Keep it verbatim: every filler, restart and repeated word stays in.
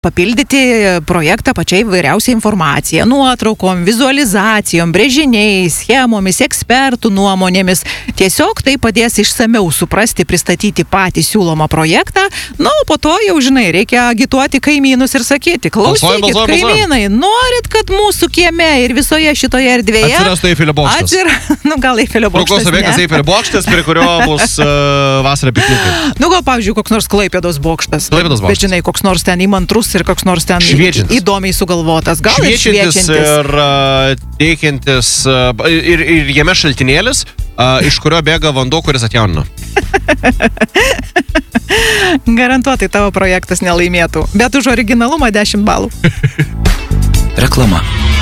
papildyti projektą pačiai vairiausią informaciją, nuotraukom, vizualizacijom, brėžiniais, schemomis, ekspertų nuomonėmis. Tiesiog tai padės išsamiau suprasti, pristatyti patį siūlomą projektą. Na, o po to jau, žinai, reikia agituoti kaimynus ir sakyti, klausykit, balsuoju, balsuoju, kaimynai, norit, kad mūsų kieme ir visoje šitoje erdvėje atsirastų Eifelio bokštas. Atsir... Nu, gal Eifelio bokštas. Koks objektas Eifelio bokštas, prie kurio bus uh, vasarą piknikai. Nu, gal, pavyzdžiui, koks nors Klaipėdos bokštas. Klaipėdos bokštas. Bet, žinai, koks nors ten įmantrus ir koks nors ten šviečiantis. Įdomiai sugalvotas. Gal šviečiantis. Šviečiantis ir uh, teikiantis, uh, ir, ir jame šaltinėlis, uh, iš kurio bėga vanduo, kuris atjaunina. Garantuotai tavo projektas nelaimėtų. Bet už originalumą dešimt balų. Reklama.